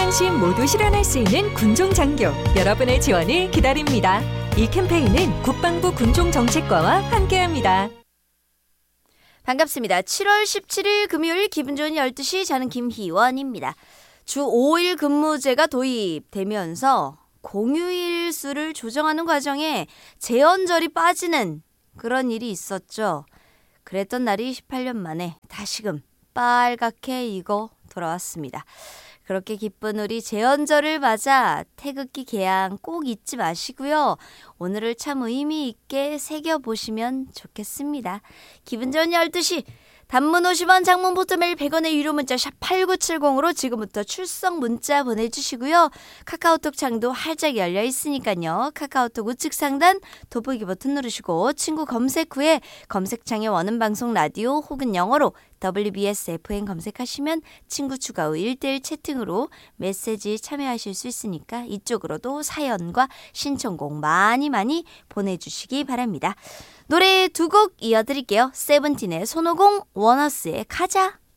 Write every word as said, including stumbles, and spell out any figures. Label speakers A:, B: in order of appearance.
A: 당신 모두 실현할 수 있는 군종장교, 여러분의 지원을 기다립니다. 이 캠페인은 국방부 군종정책과와 함께합니다.
B: 반갑습니다. 칠월 십칠일 금요일 기분 좋은 열두 시, 저는 김희원입니다. 주 오 일 근무제가 도입되면서 공휴일 수를 조정하는 과정에 재헌절이 빠지는 그런 일이 있었죠. 그랬던 날이 십팔 년 만에 다시금 빨갛게 익어 돌아왔습니다. 그렇게 기쁜 우리 재헌절을 맞아 태극기 개양 꼭 잊지 마시고요. 오늘을 참 의미 있게 새겨보시면 좋겠습니다. 기분 좋은 열두 시, 단문 오십 원, 장문 보토메일 백 원의 유료 문자 샵 팔구칠공으로 지금부터 출석 문자 보내주시고요. 카카오톡 창도 활짝 열려 있으니까요. 카카오톡 우측 상단 돋보기 버튼 누르시고 친구 검색 후에 검색창에 원음 방송 라디오 혹은 영어로 더블유비에스 에프엠 검색하시면 친구 추가 후 일 대일 채팅으로 메시지 참여하실 수 있으니까 이쪽으로도 사연과 신청곡 많이 많이 보내주시기 바랍니다. 노래 두 곡 이어드릴게요. 세븐틴의 손오공, 원어스의 가자.